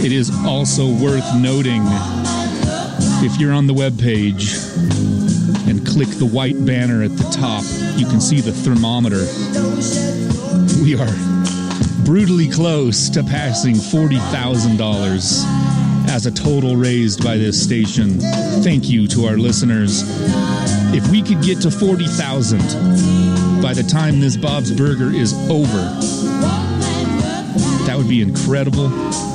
It is also worth noting, if you're on the webpage and click the white banner at the top, you can see the thermometer. We are brutally close to passing $40,000 as a total raised by this station. Thank you to our listeners. If we could get to 40,000 by the time this Bob's Burger is over, that would be incredible.